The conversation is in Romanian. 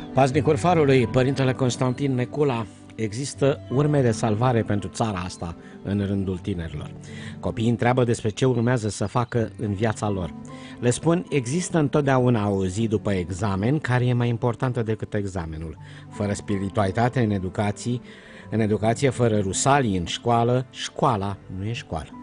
Paznicul Farului, Părintele Constantin Necula, există urme de salvare pentru țara asta în rândul tinerilor. Copiii întreabă despre ce urmează să facă în viața lor. Le spun, există întotdeauna o zi după examen care e mai importantă decât examenul. Fără spiritualitate în educație, fără rusalii în școală, școala nu e școală.